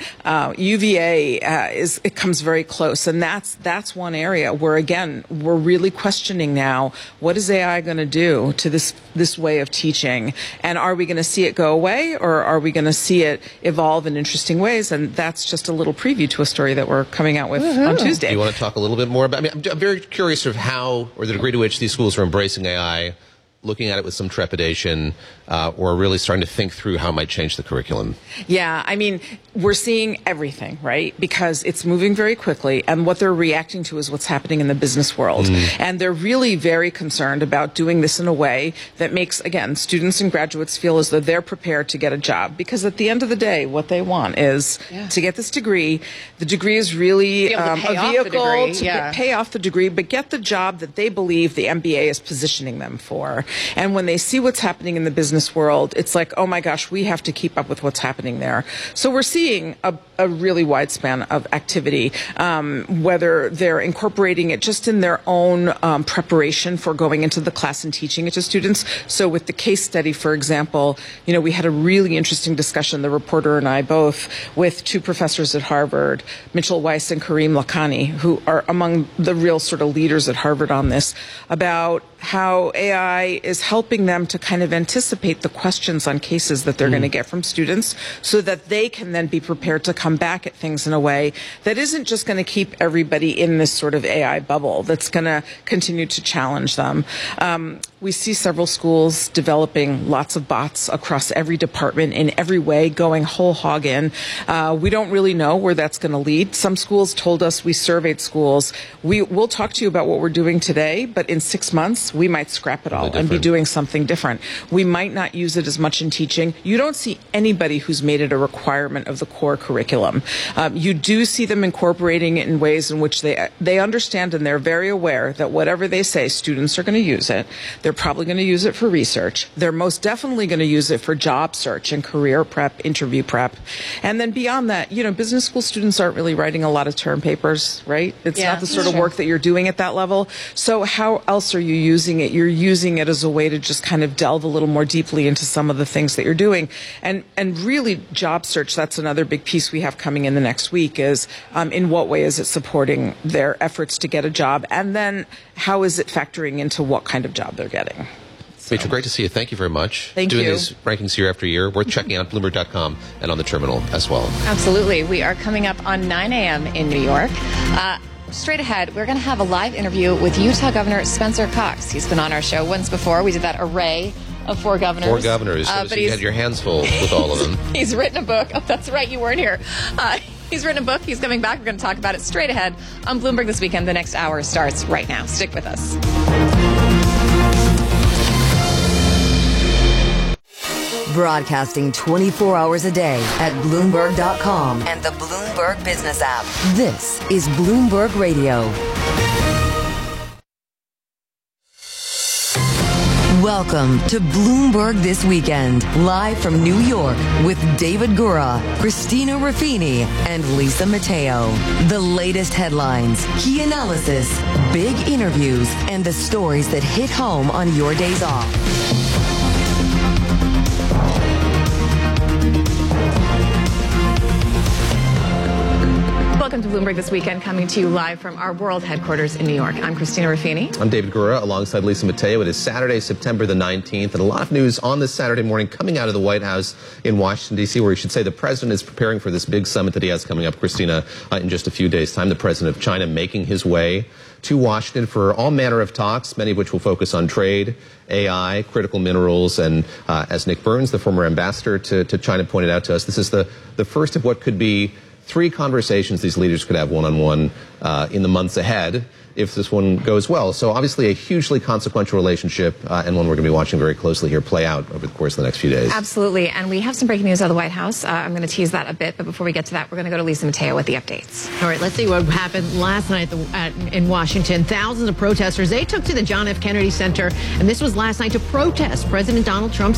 Speaker 6: UVA it comes very close, and that's one area where again we're really questioning now: what is AI going to do to this way of teaching, and are we going to see it go away, or are we going to see it evolve in interesting ways? And that's just a little preview to a story that we're coming out with on Tuesday.
Speaker 2: Do you want to talk a little bit more about? I'm very curious of how, or the degree to which these schools are embracing AI. Looking at it with some trepidation, or really starting to think through how it might change the curriculum?
Speaker 6: Yeah, I mean, we're seeing everything, right? Because it's moving very quickly, and what they're reacting to is what's happening in the business world. And they're really very concerned about doing this in a way that makes, again, students and graduates feel as though they're prepared to get a job. Because at the end of the day, what they want is to get this degree. The degree is really a vehicle to pay off the degree, but get the job that they believe the MBA is positioning them for. And when they see what's happening in the business world, it's like, oh my gosh, we have to keep up with what's happening there. So we're seeing a really wide span of activity, whether they're incorporating it just in their own preparation for going into the class and teaching it to students. So with the case study, for example, we had a really interesting discussion, the reporter and I both, with 2 professors at Harvard, Mitchell Weiss and Kareem Lakhani, who are among the real sort of leaders at Harvard on this, about how AI is helping them to kind of anticipate the questions on cases that they're going to get from students so that they can then be prepared to come back at things in a way that isn't just going to keep everybody in this sort of AI bubble, that's going to continue to challenge them. We see several schools developing lots of bots across every department in every way, going whole hog in. We don't really know where that's going to lead. Some schools told us, we surveyed schools, we'll talk to you about what we're doing today, but in 6 months, we might scrap it all and be doing something different. We might not use it as much in teaching. You don't see anybody who's made it a requirement of the core curriculum. You do see them incorporating it in ways in which they understand, and they're very aware that whatever they say, students are going to use it. They're probably going to use it for research. They're most definitely going to use it for job search and career prep, interview prep. And then beyond that, business school students aren't really writing a lot of term papers, right? It's not the sort of work that you're doing at that level. So how else are you using it? You're using it as a way to just kind of delve a little more deeply into some of the things that you're doing. And really, job search, that's another big piece we have coming in the next week, is in what way is it supporting their efforts to get a job? And then how is it factoring into what kind of job they're getting?
Speaker 2: Rachel, great to see you. Thank you very much.
Speaker 6: Thank you.
Speaker 2: Doing these rankings year after year. Worth checking out Bloomberg.com and on the terminal as well.
Speaker 4: Absolutely. We are coming up on 9 a.m. in New York. Straight ahead, we're going to have a live interview with Utah Governor Spencer Cox. He's been on our show once before. We did that array of 4 governors.
Speaker 2: 4 governors. So you had your hands full with all of them.
Speaker 4: He's written a book. Oh, that's right. You weren't here. He's written a book. He's coming back. We're going to talk about it straight ahead on Bloomberg This Weekend. The next hour starts right now. Stick with us.
Speaker 15: Broadcasting 24 hours a day at Bloomberg.com and the Bloomberg Business app. This is Bloomberg Radio. Welcome to Bloomberg This Weekend, live from New York with David Gura, Christina Ruffini, and Lisa Mateo. The latest headlines, key analysis, big interviews, and the stories that hit home on your days off.
Speaker 4: Welcome Welcome to Bloomberg This Weekend, coming to you live from our world headquarters in New York. I'm Christina Ruffini.
Speaker 2: I'm David Gura, alongside Lisa Mateo. It is Saturday, September the 19th, and a lot of news on this Saturday morning coming out of the White House in Washington, D.C., where you should say the president is preparing for this big summit that he has coming up, Christina, in just a few days' time. The president of China making his way to Washington for all manner of talks, many of which will focus on trade, AI, critical minerals, and as Nick Burns, the former ambassador to China, pointed out to us, this is the first of what could be 3 conversations these leaders could have one-on-one in the months ahead if this one goes well. So obviously a hugely consequential relationship and one we're going to be watching very closely here play out over the course of the next few days.
Speaker 4: Absolutely. And we have some breaking news out of the White House. I'm going to tease that a bit. But before we get to that, we're going to go to Lisa Mateo with the updates.
Speaker 7: All right, let's see what happened last night in Washington. Thousands of protesters, they took to the John F. Kennedy Center. And this was last night to protest President Donald Trump's